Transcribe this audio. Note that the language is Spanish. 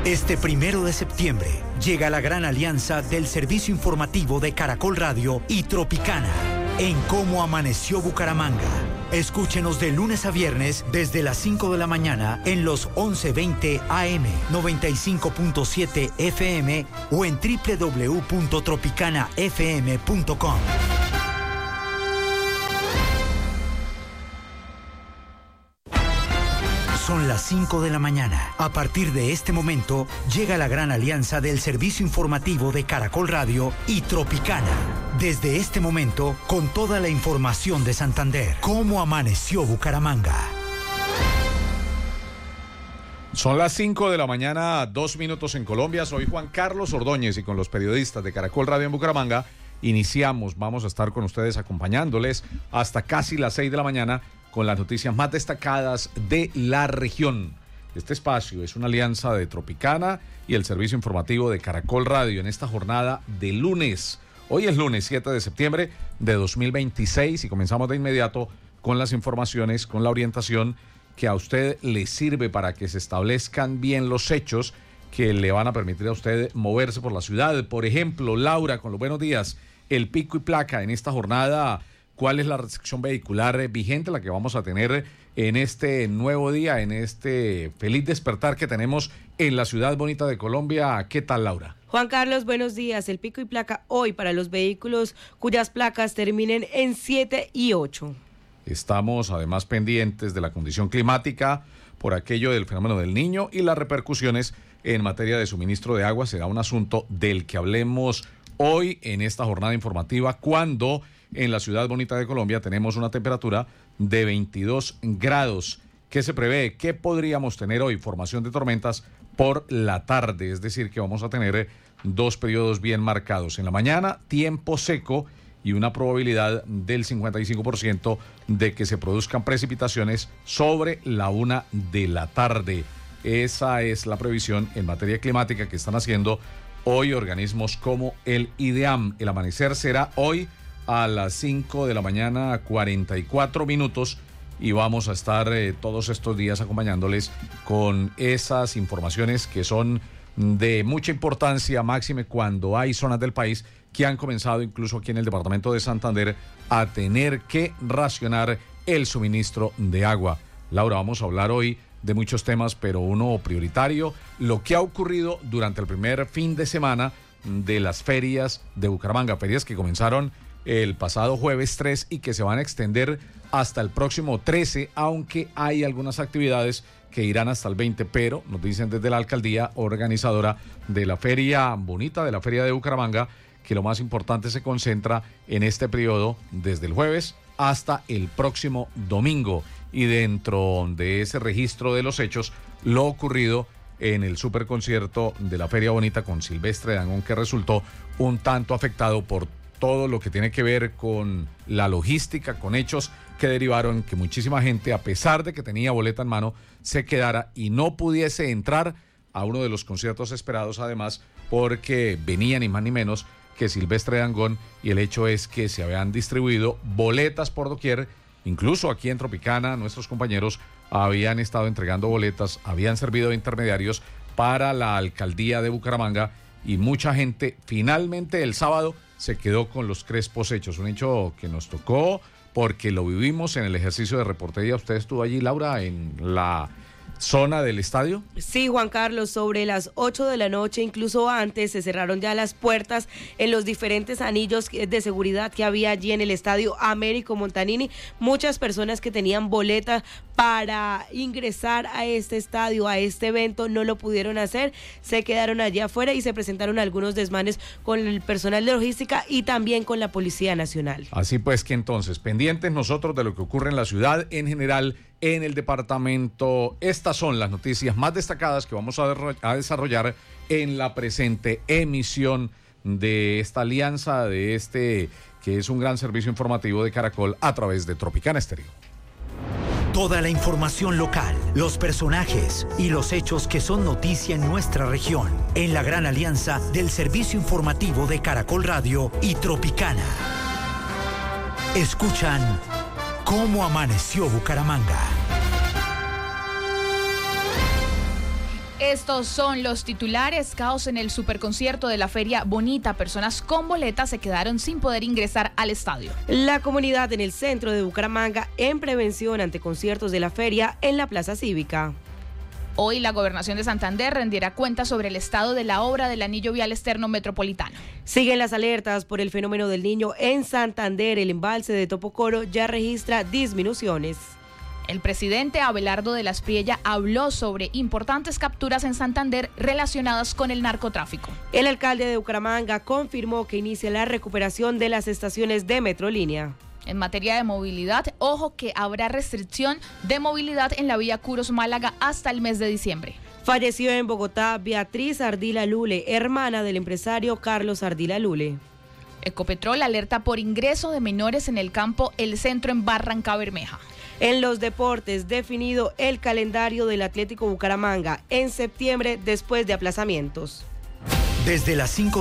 Este 1 de septiembre llega la gran alianza del servicio informativo de Caracol Radio y Tropicana en Cómo Amaneció Bucaramanga. Escúchenos de lunes a viernes desde las 5 de la mañana en los 1120 AM, 95.7 FM o en www.tropicanafm.com. Son las 5 de la mañana. A partir de este momento, llega la gran alianza del servicio informativo de Caracol Radio y Tropicana. Desde este momento, con toda la información de Santander. ¿Cómo amaneció Bucaramanga? Son las 5 de la mañana, 2 minutos en Colombia. Soy Juan Carlos Ordóñez y con los periodistas de Caracol Radio en Bucaramanga vamos a estar con ustedes acompañándoles hasta casi las 6 de la mañana con las noticias más destacadas de la región. Este espacio es una alianza de Tropicana y el servicio informativo de Caracol Radio en esta jornada de lunes. Hoy es lunes 7 de septiembre de 2026 y comenzamos de inmediato con las informaciones, con la orientación que a usted le sirve para que se establezcan bien los hechos que le van a permitir a usted moverse por la ciudad. Por ejemplo, Laura, con los buenos días, el pico y placa en esta jornada. ¿Cuál es la restricción vehicular vigente, la que vamos a tener en este nuevo día, en este feliz despertar que tenemos en la ciudad bonita de Colombia? ¿Qué tal, Laura? Juan Carlos, buenos días. El pico y placa hoy para los vehículos cuyas placas terminen en 7 y 8. Estamos además pendientes de la condición climática por aquello del fenómeno del Niño y las repercusiones en materia de suministro de agua. Será un asunto del que hablemos hoy en esta jornada informativa cuando en la ciudad bonita de Colombia tenemos una temperatura de 22 grados. ¿Qué se prevé? ¿Qué podríamos tener hoy? Formación de tormentas por la tarde, es decir, que vamos a tener 2 periodos bien marcados. En la mañana, tiempo seco y una probabilidad del 55% de que se produzcan precipitaciones sobre la 1 de la tarde. Esa es la previsión en materia climática que están haciendo hoy organismos como el IDEAM. El amanecer será hoy a las 5 de la mañana, 44 minutos, y vamos a estar todos estos días acompañándoles con esas informaciones que son de mucha importancia, máxime cuando hay zonas del país que han comenzado, incluso aquí en el departamento de Santander, a tener que racionar el suministro de agua. Laura, vamos a hablar hoy de muchos temas, pero uno prioritario, lo que ha ocurrido durante el primer fin de semana de las ferias de Bucaramanga, ferias que comenzaron el pasado jueves 3 y que se van a extender hasta el próximo 13, aunque hay algunas actividades que irán hasta el 20, pero nos dicen desde la alcaldía organizadora de la feria bonita, de la feria de Bucaramanga, que lo más importante se concentra en este periodo desde el jueves hasta el próximo domingo, y dentro de ese registro de los hechos, lo ocurrido en el superconcierto de la Feria Bonita con Silvestre Dangond, que resultó un tanto afectado por todo lo que tiene que ver con la logística, con hechos que derivaron que muchísima gente, a pesar de que tenía boleta en mano, se quedara y no pudiese entrar a uno de los conciertos esperados, además porque venía ni más ni menos que Silvestre Dangond, y el hecho es que se habían distribuido boletas por doquier. Incluso aquí en Tropicana nuestros compañeros habían estado entregando boletas, habían servido de intermediarios para la alcaldía de Bucaramanga, y mucha gente finalmente el sábado se quedó con los crespos hechos. Un hecho que nos tocó porque lo vivimos en el ejercicio de reportería. ¿Usted estuvo allí, Laura, en la zona del estadio? Sí, Juan Carlos, sobre las 8 de la noche, incluso antes, se cerraron ya las puertas en los diferentes anillos de seguridad que había allí en el estadio Américo Montanini. Muchas personas que tenían boleta para ingresar a este estadio, a este evento, no lo pudieron hacer, se quedaron allá afuera y se presentaron algunos desmanes con el personal de logística y también con la Policía Nacional. Así pues que entonces, pendientes nosotros de lo que ocurre en la ciudad en general, en el departamento. Estas son las noticias más destacadas que vamos a desarrollar en la presente emisión de esta alianza, de este que es un gran servicio informativo de Caracol a través de Tropicana Estéreo. Toda la información local, los personajes y los hechos que son noticia en nuestra región, en la gran alianza del servicio informativo de Caracol Radio y Tropicana. Escuchan ¿Cómo amaneció Bucaramanga? Estos son los titulares. Caos en el superconcierto de la Feria Bonita. Personas con boletas se quedaron sin poder ingresar al estadio. La comunidad en el centro de Bucaramanga en prevención ante conciertos de la feria en la Plaza Cívica. Hoy la Gobernación de Santander rendirá cuentas sobre el estado de la obra del anillo vial externo metropolitano. Siguen las alertas por el fenómeno del Niño en Santander. El embalse de Topocoro ya registra disminuciones. El presidente Abelardo de las Priella habló sobre importantes capturas en Santander relacionadas con el narcotráfico. El alcalde de Bucaramanga confirmó que inicia la recuperación de las estaciones de Metrolínea. En materia de movilidad, ojo que habrá restricción de movilidad en la vía Curos-Málaga hasta el mes de diciembre. Falleció en Bogotá Beatriz Ardila Lule, hermana del empresario Carlos Ardila Lule. Ecopetrol alerta por ingreso de menores en el campo El Centro en Barranca Bermeja. En los deportes, definido el calendario del Atlético Bucaramanga en septiembre después de aplazamientos. Desde las 5